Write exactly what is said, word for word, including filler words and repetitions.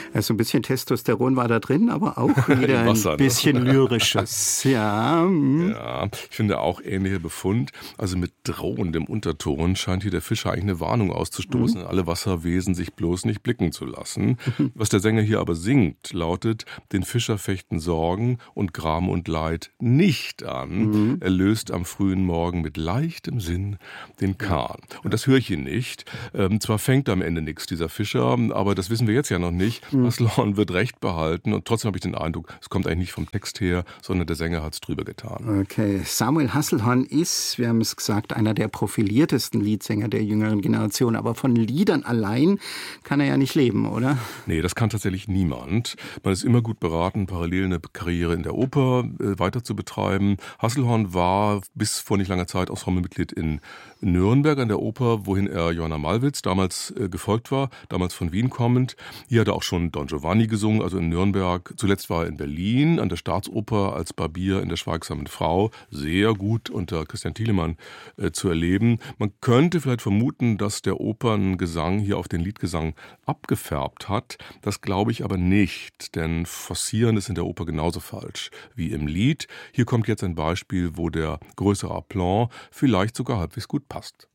Ja, so ein bisschen Testosteron war da drin, aber auch wieder Wasser, ein bisschen ne? Lyrisches. Ja. Ja, ich finde auch ähnlicher Befund. Also mit drohendem Unterton scheint hier der Fischer eigentlich eine Warnung auszustoßen, mhm. alle Wasserwesen sich bloß nicht blicken zu lassen. Was der Sänger hier aber singt, lautet: Den Fischer fechten Sorgen und Gram und Leid nicht an. Mhm. Er löst am frühen Morgen mit leichtem Sinn den Kahn. Und das höre ich hier nicht. Ähm, zwar fängt am Ende nichts dieser Fischer, aber das wissen wir jetzt ja noch nicht. Mhm. Hasselhorn wird Recht behalten und trotzdem habe ich den Eindruck, es kommt eigentlich nicht vom Text her, sondern der Sänger hat es drüber getan. Okay, Samuel Hasselhorn ist, wir haben es gesagt, einer der profiliertesten Liedsänger der jüngeren Generation, aber von Liedern allein kann er ja nicht leben, oder? Nee, das kann tatsächlich niemand. Man ist immer gut beraten, parallel eine Karriere in der Oper äh, weiter zu betreiben. Hasselhorn war bis vor nicht langer Zeit Ensemblemitglied in Nürnberg an der Oper, wohin er Johanna Malwitz damals äh, gefolgt war, damals von Wien kommend. Hier hat er auch schon Don Giovanni gesungen, also in Nürnberg. Zuletzt war er in Berlin an der Staatsoper als Barbier in der Schweigsamen Frau. Sehr gut unter Christian Thielemann äh, zu erleben. Man könnte vielleicht vermuten, dass der Operngesang hier auf den Liedgesang abgefärbt hat. Das glaube ich aber nicht, denn Forcieren ist in der Oper genauso falsch wie im Lied. Hier kommt jetzt ein Beispiel, wo der größere Aplomb vielleicht sogar halbwegs gut passt.